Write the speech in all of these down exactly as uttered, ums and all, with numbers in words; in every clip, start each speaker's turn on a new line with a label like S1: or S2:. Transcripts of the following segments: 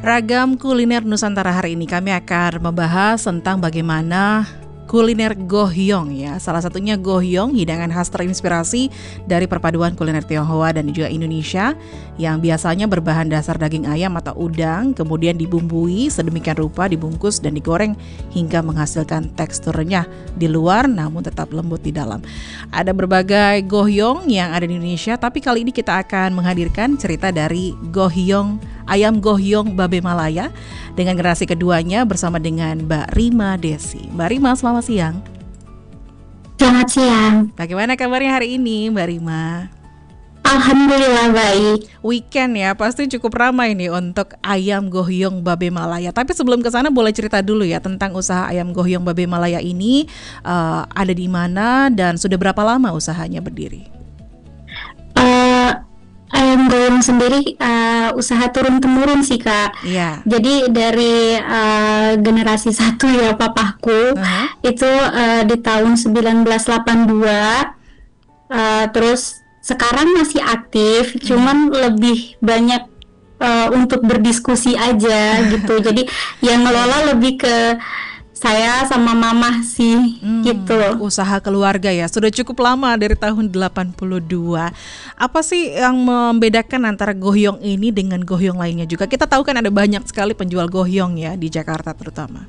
S1: Ragam kuliner Nusantara hari ini kami akan membahas tentang bagaimana kuliner gohyong ya. Salah satunya gohyong, hidangan khas terinspirasi dari perpaduan kuliner Tionghoa dan juga Indonesia yang biasanya berbahan dasar daging ayam atau udang, kemudian dibumbui sedemikian rupa, dibungkus dan digoreng hingga menghasilkan teksturnya di luar namun tetap lembut di dalam. Ada berbagai gohyong yang ada di Indonesia, tapi kali ini kita akan menghadirkan cerita dari gohyong ayam gohyong Babe Malaya dengan generasi keduanya bersama dengan Mbak Rima Desi. Mbak Rima, selamat siang.
S2: Selamat siang.
S1: Bagaimana kabarnya hari ini, Mbak Rima?
S2: Alhamdulillah baik.
S1: Weekend ya, pasti cukup ramai nih untuk ayam gohyong Babe Malaya. Tapi sebelum ke sana boleh cerita dulu ya tentang usaha ayam gohyong Babe Malaya ini uh, ada di mana dan sudah berapa lama usahanya berdiri?
S2: Uh, ayam gohyong sendiri uh, usaha turun temurun sih kak.
S1: Iya.
S2: Jadi dari uh, generasi satu ya papaku uh-huh. itu uh, di tahun sembilan belas delapan puluh dua, uh, terus sekarang masih aktif, hmm. cuman lebih banyak uh, untuk berdiskusi aja gitu. Jadi yang ngelola lebih ke saya sama mama sih hmm, gitu.
S1: Usaha keluarga ya, sudah cukup lama dari tahun delapan puluh dua. Apa sih yang membedakan antara gohyong ini dengan gohyong lainnya juga? Kita tahu kan ada banyak sekali penjual gohyong ya di Jakarta terutama.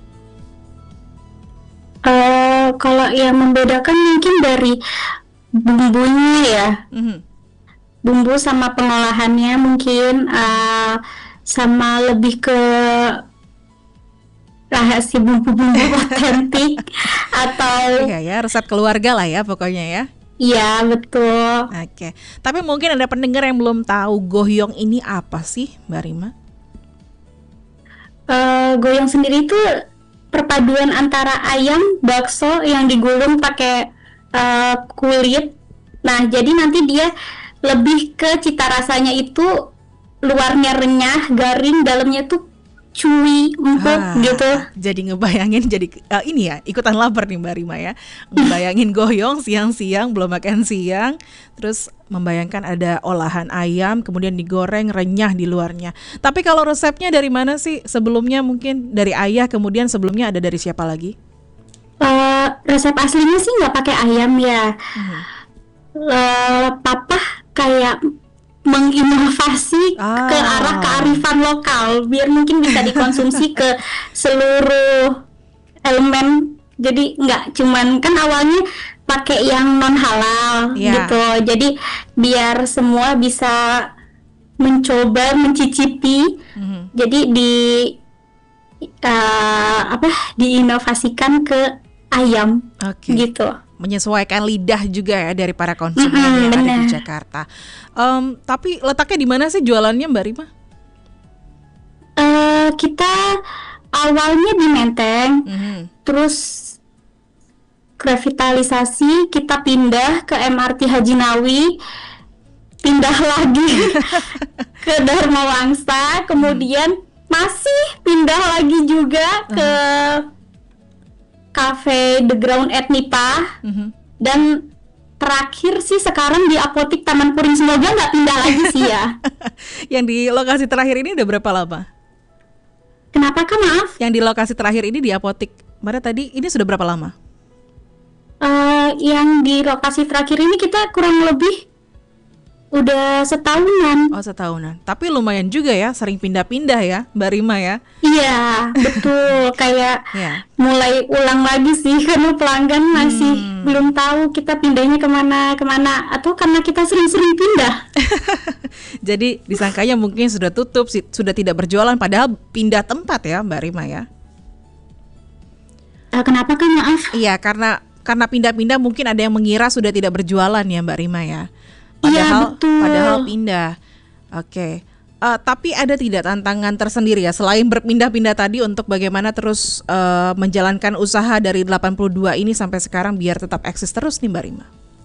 S2: Uh, kalau yang membedakan mungkin dari bumbunya ya, mm-hmm. bumbu sama pengolahannya mungkin uh, sama lebih ke rahasia bumbu-bumbu otentik atau
S1: iya ya, resep keluarga lah ya pokoknya ya.
S2: Iya betul.
S1: Oke, tapi mungkin ada pendengar yang belum tahu gohyong ini apa sih, Mbak Rima?
S2: Uh, gohyong sendiri itu perpaduan antara ayam, bakso yang digulung pakai Uh, kulit. Nah, jadi nanti dia lebih ke cita rasanya itu luarnya renyah, garing, dalamnya tuh chewy, empuk ah, gitu.
S1: Jadi ngebayangin jadi uh, ini ya, ikutan lapar nih Mbak Rima ya. Ngebayangin gohyong siang-siang belum makan siang, terus membayangkan ada olahan ayam kemudian digoreng renyah di luarnya. Tapi kalau resepnya dari mana sih? Sebelumnya mungkin dari ayah, kemudian sebelumnya ada dari siapa lagi?
S2: Uh, resep aslinya sih nggak pakai ayam ya. Hmm. Uh, papa kayak menginovasi ah. ke arah kearifan lokal biar mungkin bisa dikonsumsi ke seluruh elemen. Jadi nggak cuman kan awalnya pakai yang non halal yeah. gitu. Jadi biar semua bisa mencoba mencicipi. Hmm. Jadi di uh, apa diinovasikan ke ayam, okay. gitu.
S1: Menyesuaikan lidah juga ya dari para konsumen mm-hmm, yang bener. Ada di Jakarta. Um, tapi letaknya di mana sih jualannya Mbak Rima?
S2: Uh, kita awalnya di Menteng, mm-hmm. terus revitalisasi kita pindah ke M R T Haji Nawi, pindah lagi ke Dharma Wangsa, kemudian mm. masih pindah lagi juga mm-hmm. ke Cafe The Ground at Nipa, mm-hmm. dan terakhir sih sekarang di Apotik Taman Puring. Semoga nggak pindah lagi sih ya.
S1: Yang di lokasi terakhir ini udah berapa lama?
S2: Kenapa kak, maaf?
S1: Yang di lokasi terakhir ini di Apotik mana tadi, ini sudah berapa lama?
S2: Uh, yang di lokasi terakhir ini kita kurang lebih udah setahunan.
S1: Oh setahunan, tapi lumayan juga ya, sering pindah-pindah ya Mbak Rima ya.
S2: Iya betul, kayak yeah. mulai ulang lagi sih karena pelanggan masih hmm. belum tahu kita pindahnya kemana-kemana, atau karena kita sering-sering pindah.
S1: Jadi disangkanya mungkin sudah tutup, sudah tidak berjualan, padahal pindah tempat ya Mbak Rima ya.
S2: Uh, kenapa kan maaf?
S1: Iya karena karena pindah-pindah mungkin ada yang mengira sudah tidak berjualan ya Mbak Rima ya. Padahal,
S2: iya betul.
S1: Padahal pindah. Oke. Okay. Uh, tapi ada tidak tantangan tersendiri ya selain berpindah-pindah tadi untuk bagaimana terus uh, menjalankan usaha dari delapan puluh dua ini sampai sekarang biar tetap eksis terus nih Mbak Rima?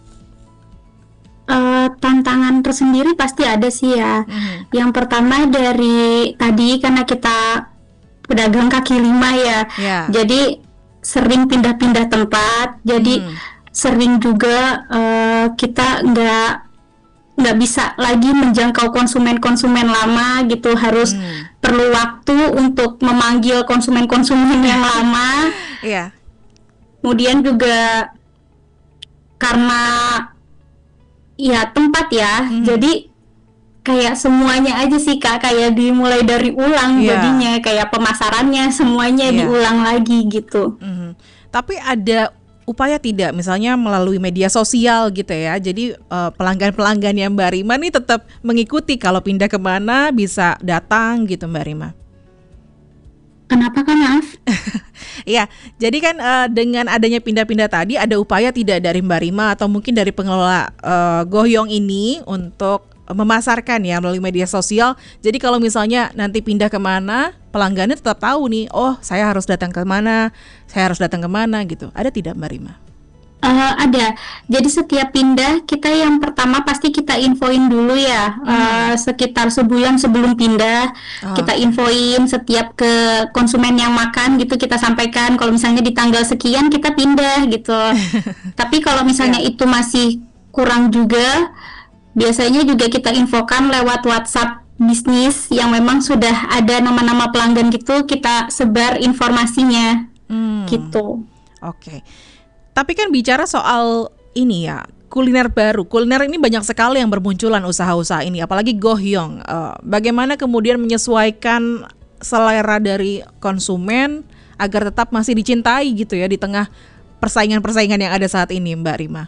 S2: Uh, tantangan tersendiri pasti ada sih ya. Mm-hmm. Yang pertama dari tadi karena kita pedagang kaki lima ya. Yeah. Jadi sering pindah-pindah tempat. Jadi mm. sering juga uh, kita nggak nggak bisa lagi menjangkau konsumen-konsumen lama gitu, harus hmm. perlu waktu untuk memanggil konsumen-konsumen yang lama.
S1: Iya.
S2: Kemudian juga karena ya tempat ya, hmm. jadi kayak semuanya aja sih Kak, kayak dimulai dari ulang yeah. jadinya, kayak pemasarannya semuanya yeah. diulang lagi gitu.
S1: Hmm. Tapi ada upaya tidak, misalnya melalui media sosial gitu ya, jadi uh, pelanggan-pelanggan yang Mbak Rima nih tetap mengikuti kalau pindah kemana bisa datang gitu Mbak Rima?
S2: Kenapa Kak, maaf?
S1: Iya, jadi kan uh, dengan adanya pindah-pindah tadi ada upaya tidak dari Mbak Rima atau mungkin dari pengelola uh, Gohyong ini untuk memasarkan ya melalui media sosial. Jadi kalau misalnya nanti pindah kemana, pelanggannya tetap tahu nih, oh saya harus datang ke mana, saya harus datang ke mana gitu. Ada tidak Mbak Rima?
S2: Uh, ada. Jadi setiap pindah kita yang pertama pasti kita infoin dulu ya, hmm. uh, sekitar sebulan sebelum pindah oh. kita infoin setiap ke konsumen yang makan gitu, kita sampaikan kalau misalnya di tanggal sekian kita pindah gitu. Tapi kalau misalnya yeah. itu masih kurang juga, biasanya juga kita infokan lewat WhatsApp bisnis yang memang sudah ada nama-nama pelanggan gitu, kita sebar informasinya hmm. gitu.
S1: Oke. Okay. Tapi kan bicara soal ini ya, kuliner baru. Kuliner ini banyak sekali yang bermunculan usaha-usaha ini, apalagi Gohyong. Uh, bagaimana kemudian menyesuaikan selera dari konsumen agar tetap masih dicintai gitu ya di tengah persaingan-persaingan yang ada saat ini, Mbak Rima?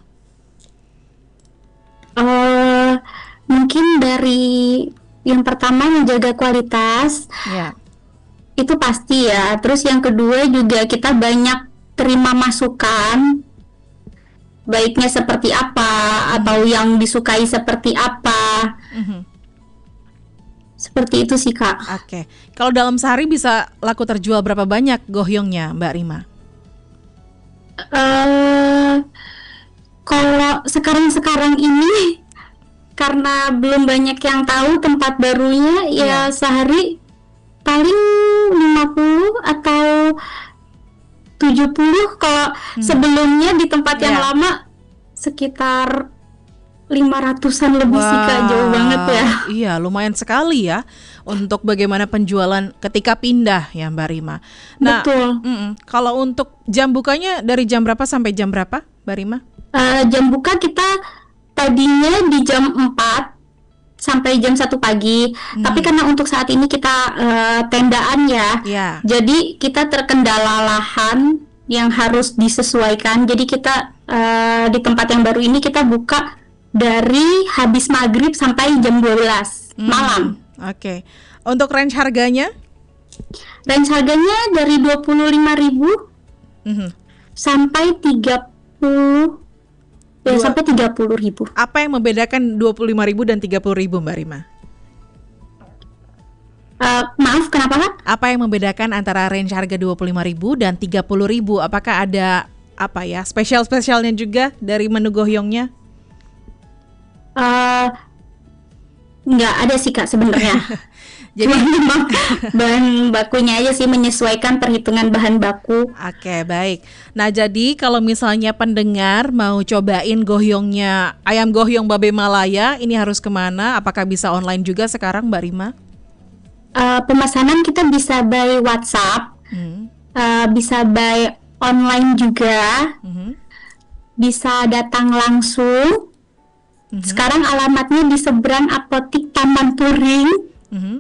S2: Uh, mungkin dari yang pertama menjaga kualitas, yeah. itu pasti ya. Terus yang kedua juga kita banyak terima masukan, baiknya seperti apa mm-hmm. atau yang disukai seperti apa, mm-hmm. seperti itu sih Kak.
S1: Oke, okay. Kalau dalam sehari bisa laku terjual berapa banyak Gohyongnya Mbak Rima?
S2: Uh, kalau sekarang-sekarang ini karena belum banyak yang tahu tempat barunya, yeah. ya sehari paling lima puluh atau tujuh puluh. Kalau hmm. sebelumnya di tempat yang yeah. lama sekitar lima ratusan lebih wow. sih Kak, jauh banget ya.
S1: Iya, lumayan sekali ya untuk bagaimana penjualan ketika pindah ya Mbak Rima. Nah,
S2: betul.
S1: Kalau untuk jam bukanya dari jam berapa sampai jam berapa Mbak Rima?
S2: Uh, jam buka kita tadinya di jam empat sampai jam satu pagi, hmm. tapi karena untuk saat ini kita uh, tendaan ya, yeah. jadi kita terkendala lahan yang harus disesuaikan. Jadi kita uh, di tempat yang baru ini kita buka dari habis maghrib sampai jam dua belas hmm. malam.
S1: Oke, okay. Untuk range harganya?
S2: Range harganya dari dua puluh lima ribu hmm. sampai tiga puluh. Ya, sampai tiga puluh ribu.
S1: Apa yang membedakan dua puluh lima ribu dan tiga puluh ribu Mbak Rima?
S2: Uh, maaf, kenapa Kak?
S1: Apa yang membedakan antara range harga dua puluh lima ribu dan tiga puluh ribu? Apakah ada apa ya spesial-spesialnya juga dari menu Gohyongnya?
S2: Uh, nggak ada sih Kak sebenarnya. Jadi memang bahan bakunya aja sih, menyesuaikan perhitungan bahan baku.
S1: Oke, baik. Nah, jadi kalau misalnya pendengar mau cobain Gohyongnya, ayam Gohyong Babe Malaya, ini harus kemana? Apakah bisa online juga sekarang Mbak Rima?
S2: Uh, pemesanan kita bisa by WhatsApp, hmm. uh, bisa by online juga, hmm. bisa datang langsung. Hmm. Sekarang alamatnya di seberang Apotik Taman Puring. Hmm.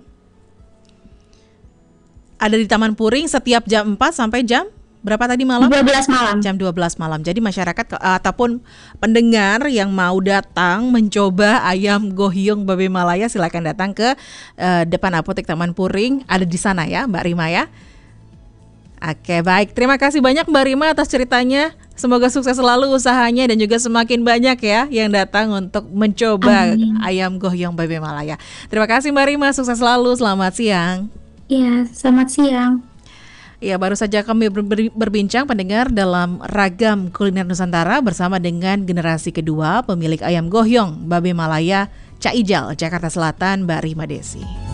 S1: Ada di Taman Puring setiap jam empat sampai jam berapa tadi malam?
S2: dua belas malam.
S1: Jam dua belas malam. Jadi masyarakat ataupun pendengar yang mau datang mencoba ayam Gohyong Babe Malaya silakan datang ke uh, depan Apotek Taman Puring, ada di sana ya Mbak Rima ya. Oke, baik. Terima kasih banyak Mbak Rima atas ceritanya. Semoga sukses selalu usahanya dan juga semakin banyak ya yang datang untuk mencoba Amin. Ayam Gohyong Babe Malaya. Terima kasih Mbak Rima, sukses selalu. Selamat siang.
S2: Iya, selamat siang.
S1: Ya, baru saja kami ber- ber- berbincang pendengar dalam Ragam Kuliner Nusantara bersama dengan generasi kedua pemilik ayam Gohyong Babe Malaya, Caijal, Jakarta Selatan, Mbak Rima Desi.